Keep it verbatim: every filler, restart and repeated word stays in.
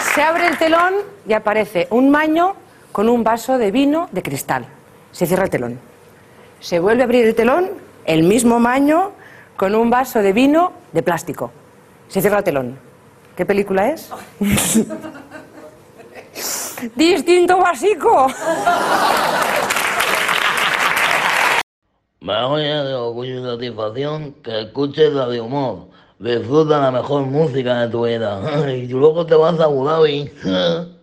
Se abre el telón y aparece un maño con un vaso de vino de cristal. Se cierra el telón. Se vuelve a abrir el telón, el mismo maño con un vaso de vino de plástico. Se cierra el telón. ¿Qué película es? ¡Distinto básico! Me voy de orgullo y satisfacción que escuches la de humor. Disfruta la mejor música de tu vida. Y luego te vas a Abu Dhabi.